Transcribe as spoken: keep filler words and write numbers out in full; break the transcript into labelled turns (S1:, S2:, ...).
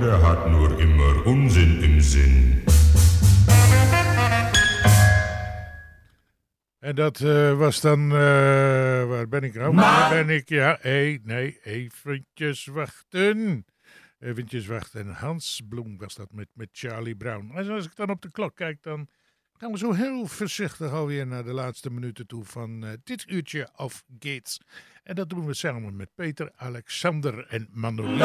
S1: der hat nur immer Unsinn im Sinn.
S2: En dat uh, was dan, uh, waar ben ik nou? Waar ben ik? Ja, hey, nee, eventjes wachten. Eventjes wachten. Hans Bloem was dat met, met Charlie Brown. En als ik dan op de klok kijk, dan gaan we zo heel voorzichtig alweer naar de laatste minuten toe van uh, dit uurtje of Gates. En dat doen we samen met Peter, Alexander en Manolien.